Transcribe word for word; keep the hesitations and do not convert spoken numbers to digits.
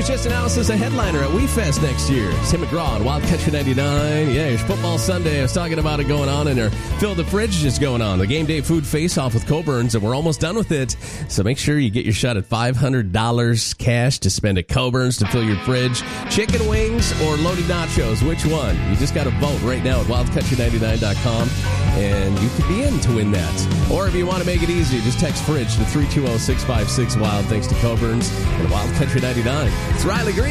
was just announced as a headliner at WeFest next year. Tim McGraw on Wild Country ninety-nine. Yeah, it's Football Sunday. I was talking about it going on, and our Fill the Fridge is going on. The Game Day Food Face-Off with Coburn's, and we're almost done with it. So make sure you get your shot at five hundred dollars cash to spend at Coburn's to fill your fridge. Chicken wings or loaded nachos, which one? You just got to vote right now at wild country ninety-nine dot com, and you could be in to win that. Or if you want to make it easy, just text FRIDGE to three two zero, six five six, WILD, thanks to Coburn's and Wild Country ninety-nine. It's Riley Green.